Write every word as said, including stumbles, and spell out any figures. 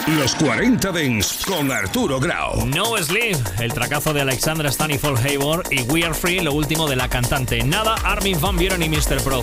Los cuarenta Dance con Arturo Grau. No Sleep, el tracazo de Alexandra Stanifold Hayward y We Are Free, lo último de la cantante. Nada, Armin van Buuren y míster Pro.